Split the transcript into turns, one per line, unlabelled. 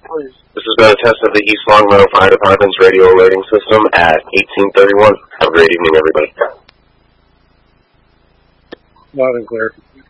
please.
This has been a test of the East Longmeadow Fire Department's radio alerting system at 1831. Have a great evening, everybody.
Loud and clear.